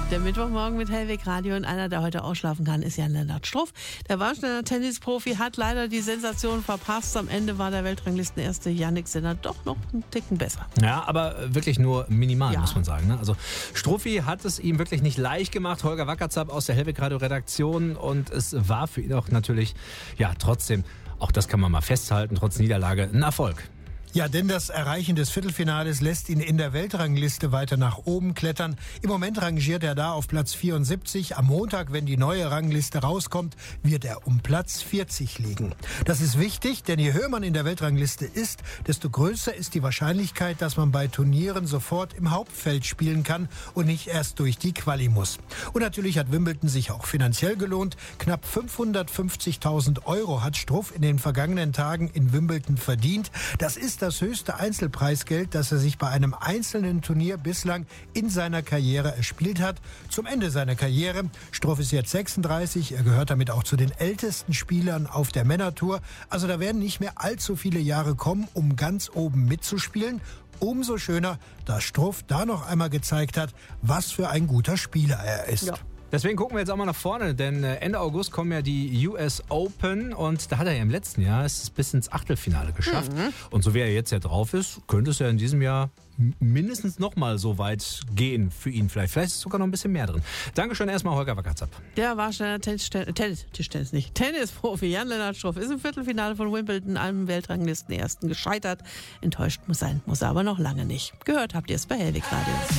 Der Mittwochmorgen mit Hellweg Radio und einer, der heute ausschlafen kann, ist Jan-Lennart Struff. Der Warsteiner Tennisprofi hat leider die Sensation verpasst. Am Ende war der Weltranglistenerste Jannik Sinner doch noch einen Ticken besser. Ja, aber wirklich nur minimal, muss man sagen. Also Struffi hat es ihm wirklich nicht leicht gemacht. Holger Wackerzapp aus der Hellweg Radio Redaktion. Und es war für ihn auch natürlich, ja, trotzdem, auch das kann man mal festhalten, trotz Niederlage, ein Erfolg. Ja, denn das Erreichen des Viertelfinales lässt ihn in der Weltrangliste weiter nach oben klettern. Im Moment rangiert er da auf Platz 74. Am Montag, wenn die neue Rangliste rauskommt, wird er um Platz 40 liegen. Das ist wichtig, denn je höher man in der Weltrangliste ist, desto größer ist die Wahrscheinlichkeit, dass man bei Turnieren sofort im Hauptfeld spielen kann und nicht erst durch die Quali muss. Und natürlich hat Wimbledon sich auch finanziell gelohnt. Knapp 550.000 € hat Struff in den vergangenen Tagen in Wimbledon verdient. Das ist das höchste Einzelpreisgeld, das er sich bei einem einzelnen Turnier bislang in seiner Karriere erspielt hat. Zum Ende seiner Karriere. Struff ist jetzt 36. Er gehört damit auch zu den ältesten Spielern auf der Männertour. Also da werden nicht mehr allzu viele Jahre kommen, um ganz oben mitzuspielen. Umso schöner, dass Struff da noch einmal gezeigt hat, was für ein guter Spieler er ist. Ja. Deswegen gucken wir jetzt auch mal nach vorne, denn Ende August kommen ja die US Open und da hat er ja im letzten Jahr es bis ins Achtelfinale geschafft. Und so wie er jetzt ja drauf ist, könnte es ja in diesem Jahr mindestens noch mal so weit gehen für ihn. Vielleicht ist sogar noch ein bisschen mehr drin. Dankeschön erstmal, Holger Wackerzapp. Der Warsteiner Tennisprofi Jan-Lennart Struff ist im Viertelfinale von Wimbledon, einem Weltranglistenersten, gescheitert. Enttäuscht muss er aber noch lange nicht. Gehört habt ihr es bei Hellweg Radio.